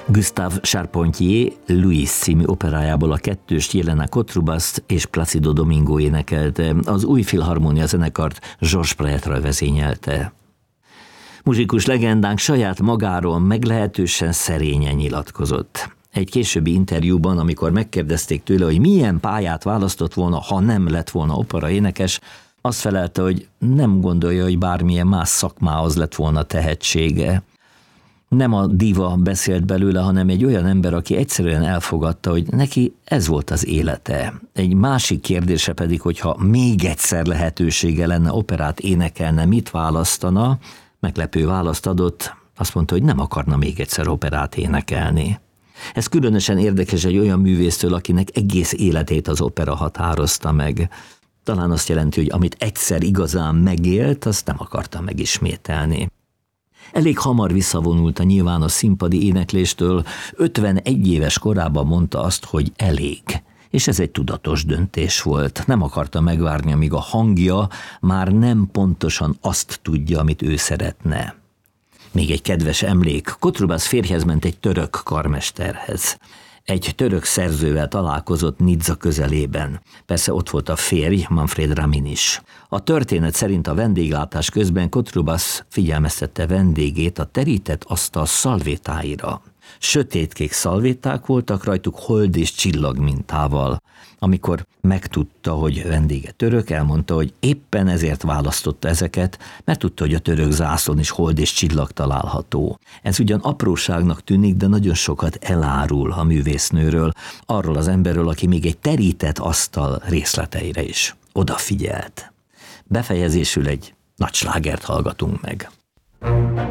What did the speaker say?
Gustave Charpentier Louis című operájából a kettőst Jelena Kotrubaszt és Placido Domingo énekelte, az új filharmónia zenekart Georges Prêtre vezényelte. Muzsikus legendánk saját magáról meglehetősen szerényen nyilatkozott. Egy későbbi interjúban, amikor megkérdezték tőle, hogy milyen pályát választott volna, ha nem lett volna operaénekes, azt felelte, hogy nem gondolja, hogy bármilyen más szakmához lett volna tehetsége. Nem a diva beszélt belőle, hanem egy olyan ember, aki egyszerűen elfogadta, hogy neki ez volt az élete. Egy másik kérdése pedig, hogyha még egyszer lehetősége lenne operát énekelne, mit választana? Meglepő választ adott, azt mondta, hogy nem akarna még egyszer operát énekelni. Ez különösen érdekes egy olyan művésztől, akinek egész életét az opera határozta meg. Talán azt jelenti, hogy amit egyszer igazán megélt, azt nem akarta megismételni. Elég hamar visszavonult a nyilvános színpadi énekléstől, 51 éves korában mondta azt, hogy elég. És ez egy tudatos döntés volt. Nem akarta megvárni, amíg a hangja már nem pontosan azt tudja, amit ő szeretne. Még egy kedves emlék, Kotrubas férjhez ment egy török karmesterhez. Egy török szerzővel találkozott Nizza közelében. Persze ott volt a férj, Manfred Ramin is. A történet szerint a vendéglátás közben Kotrubas figyelmeztette vendégét a terített asztal szalvétáira. Sötétkék szalvéták voltak, rajtuk hold és csillag mintával. Amikor megtudta, hogy vendége török, elmondta, hogy éppen ezért választotta ezeket, mert tudta, hogy a török zászlón is hold és csillag található. Ez ugyan apróságnak tűnik, de nagyon sokat elárul a művésznőről, arról az emberről, aki még egy terített asztal részleteire is odafigyelt. Befejezésül egy nagy slágert hallgatunk meg.